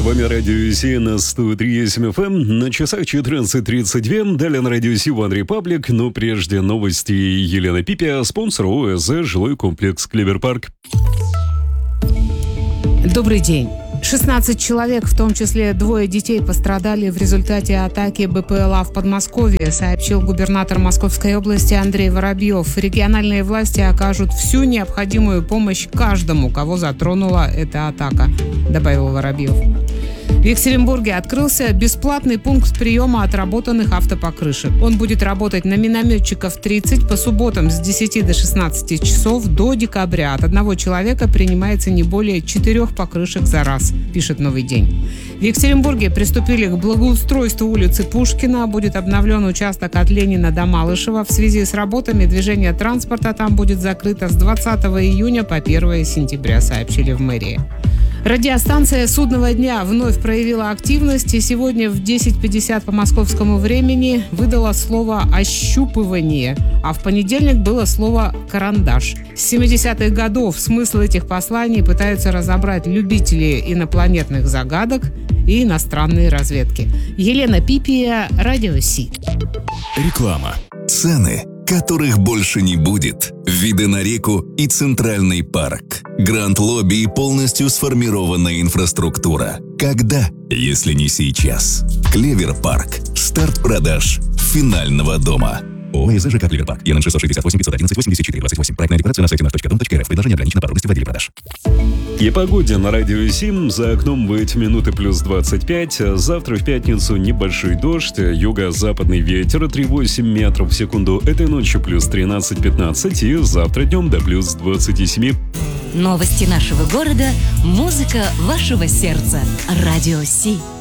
вами Радио Си на 103.7 FM. На часах 14:32. Далее на Радио Си One Republic. Но прежде новости. Елена Пипия, спонсор ОСЗ «Жилой комплекс Клевер Парк». Добрый день. 16 человек, в том числе 2 детей, пострадали в результате атаки БПЛА в Подмосковье, сообщил губернатор Московской области Андрей Воробьев. Региональные власти окажут всю необходимую помощь каждому, кого затронула эта атака, добавил Воробьев. В Екатеринбурге открылся бесплатный пункт приема отработанных автопокрышек. Он будет работать на минометчиков 30 по субботам с 10 до 16 часов до декабря. От одного человека принимается не более 4 покрышек за раз, пишет «Новый день». В Екатеринбурге приступили к благоустройству улицы Пушкина. Будет обновлен участок от Ленина до Малышева. В связи с работами движение транспорта там будет закрыто с 20 июня по 1 сентября, сообщили в мэрии. Радиостанция «Судного дня» вновь проявила активность и сегодня в 10:50 по московскому времени выдала слово «ощупывание», а в понедельник было слово «карандаш». С 70-х годов смысл этих посланий пытаются разобрать любители инопланетных загадок и иностранные разведки. Елена Пипия, Радио Си. Реклама. Цены, которых больше не будет. Виды на реку и Центральный парк. Гранд-лобби и полностью сформированная инфраструктура. Когда, если не сейчас? Клевер Парк. Старт продаж финального дома. ОСЗ ЖК Клевер Парк. ЕН 668 511 84 28. Проектная декларация на сайте naf.dom.rf. Предложение ограничено по области в отделе продаж. И погоде на Радио Сим. За окном будет минуты плюс 25. Завтра в пятницу небольшой дождь. Юго-западный ветер 3,8 метров в секунду. Этой ночью плюс 13-15. И завтра днем до плюс 27. Новости нашего города. Музыка вашего сердца. Радио Си.